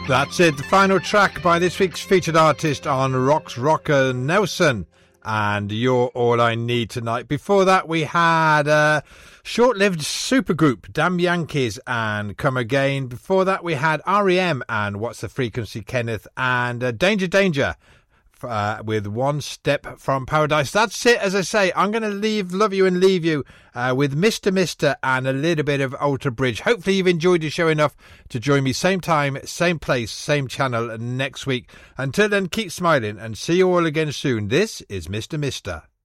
That's it, the final track by this week's featured artist on Rocks Rocker Nelson, and You're All I Need Tonight. Before that we had a short-lived supergroup, Damn Yankees and Come Again. Before that we had R.E.M. and What's the Frequency, Kenneth, and Danger Danger with One Step from Paradise. That's it. As I say, I'm going to love you and leave you with Mr. Mister and a little bit of Alter Bridge. Hopefully you've enjoyed the show enough to join me same time, same place, same channel next week. Until then, keep smiling and see you all again soon. This is Mr. Mister.